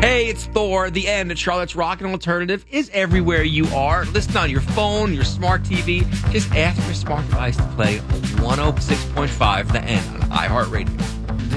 Hey, it's Thor, the end at Charlotte's Rockin' Alternative is everywhere you are. Listen on your phone, your smart TV. Just ask your smart device to play 106.5 The End on iHeartRadio.